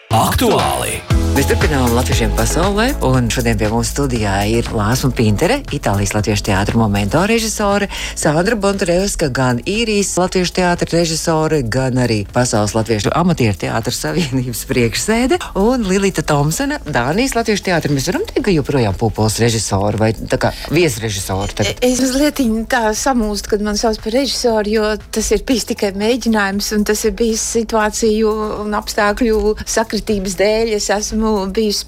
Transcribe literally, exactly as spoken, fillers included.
Aktuāli! Mēs turpinām latviešiem pasaulē, un šodien pie mums studijā ir Lāsma Pintere, Itālijas latviešu teātra momento režisore, Sandra Bonturevska, gan īrijas latviešu teātra režisore, gan arī Pasaules latviešu amatieru teātra savienības priekšsēde, un Lilita Tomsena, Dānijas latviešu teātra. Mēs varam teikt, ka joprojām Pūpoles režisori vai tā kā viesrežisori tagad? Es mazliet tā samūst, kad man sauc par režisoru, jo tas ir bijis tikai mēģinājums, un tas ir bijis situāciju un apstākļu sakritības dēļ. Es esmu bijusi